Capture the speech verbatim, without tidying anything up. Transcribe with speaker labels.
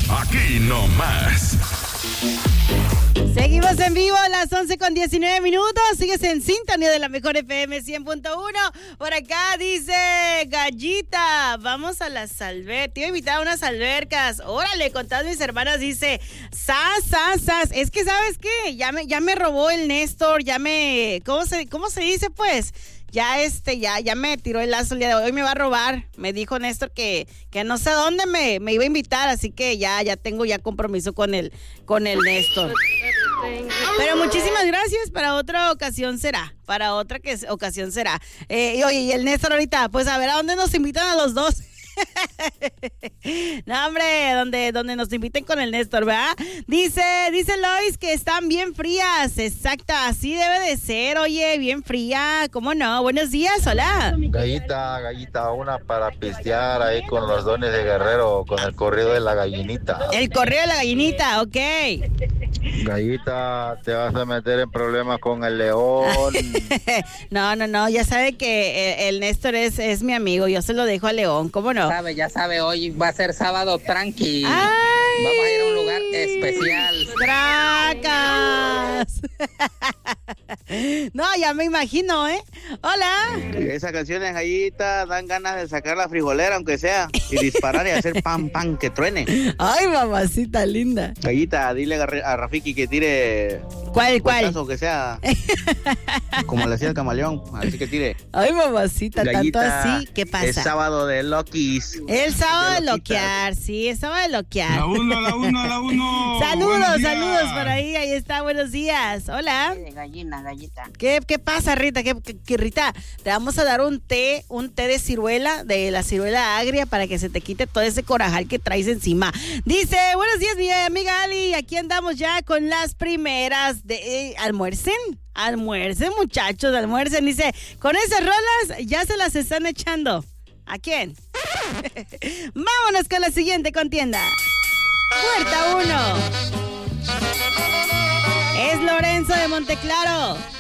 Speaker 1: aquí nomás.
Speaker 2: Seguimos en vivo a las once con diecinueve minutos. Sigues en sintonía de la mejor F M cien punto uno. Por acá dice Gallita, vamos a las albercas. Te iba a invitar a unas albercas. Órale, con todas mis hermanas dice, sas, sas, sas. Es que, ¿sabes qué? Ya me, ya me robó el Néstor, ya me... ¿Cómo se, cómo se dice, pues? Ya este, ya, ya me tiró el lazo el día de hoy, me va a robar. Me dijo Néstor que, que no sé dónde me, me iba a invitar, así que ya, ya tengo ya compromiso con el, con el Néstor. Pero muchísimas gracias, para otra ocasión será, para otra que, ocasión será. Eh, y oye, y el Néstor ahorita, pues a ver a dónde nos invitan a los dos. No, hombre, donde, donde nos inviten con el Néstor, ¿verdad? Dice, dice Lois que están bien frías. Exacto, así debe de ser, oye, bien fría. ¿Cómo no? Buenos días, hola.
Speaker 3: Gallita, gallita, una para pistear ahí con los dones de Guerrero, con el corrido de la gallinita.
Speaker 2: El corrido de la gallinita, ok.
Speaker 3: Gallita, te vas a meter en problemas con el León.
Speaker 2: No, no, no, ya sabe que el, el Néstor es, es mi amigo, yo se lo dejo a León, ¿cómo no?
Speaker 4: Ya sabe, ya sabe, hoy va a ser sábado tranqui.
Speaker 2: ¡Ay!
Speaker 4: Vamos a ir a un lugar especial.
Speaker 2: ¡Tracas! No, ya me imagino, ¿eh? Hola.
Speaker 5: Esas canciones, Gallita, dan ganas de sacar la frijolera, aunque sea, y disparar y hacer pam, pam, que truene.
Speaker 2: Ay, mamacita linda.
Speaker 5: Gallita, dile a, a Rafiki que tire...
Speaker 2: ¿Cuál, cuál?
Speaker 5: Que sea, como le hacía el camaleón, así que tire.
Speaker 2: Ay, mamacita,
Speaker 5: Gallita,
Speaker 2: tanto así, ¿qué pasa?
Speaker 5: Es sábado de Lokis.
Speaker 2: El sábado de,
Speaker 5: de
Speaker 2: loquear, sí, el sábado de loquear.
Speaker 6: La uno, la uno, la uno.
Speaker 2: Saludos, saludos por ahí, ahí está, buenos días. Hola.
Speaker 7: Gallina, gallita.
Speaker 2: ¿Qué, qué pasa, Rita? ¿Qué, qué, qué, Rita? Te vamos a dar un té, un té de ciruela, de la ciruela agria, para que se te quite todo ese corajal que traes encima. Dice, buenos días, mi amiga Ali, aquí andamos ya con las primeras de eh, almuercen. Almuercen, muchachos, almuercen. Dice, con esas rolas ya se las están echando. ¿A quién? Vámonos con la siguiente contienda. Puerta uno. Es Lorenzo de Monteclaro.